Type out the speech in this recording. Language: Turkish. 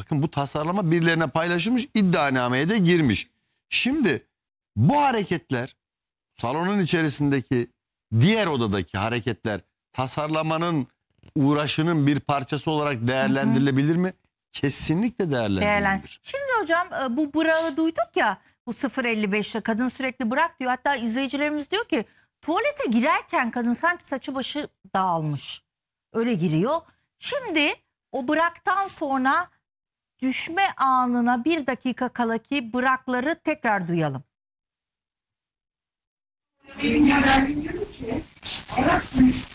Bakın bu tasarlama birilerine paylaşılmış, iddianameye de girmiş. Şimdi bu hareketler, salonun içerisindeki diğer odadaki hareketler tasarlamanın, uğraşının bir parçası olarak değerlendirilebilir mi? Kesinlikle değerlendirilebilir. Şimdi hocam bu bırağı duyduk ya, bu 0.55'te kadın sürekli bırak diyor. Hatta izleyicilerimiz diyor ki tuvalete girerken kadın sanki saçı başı dağılmış. Öyle giriyor. Şimdi o bıraktan sonra düşme anına 1 dakika kala ki bırakları tekrar duyalım. Benim haberlerim ki Arap